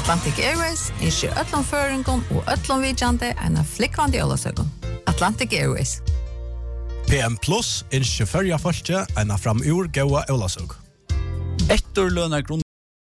Atlantic Airways innskjer öllum føringon og öllum vidjande en flikkvandi jólasøgun. Atlantic Airways. PM Plus innskjer førja folke en framur gåa jólasøg. Etterlønargrunn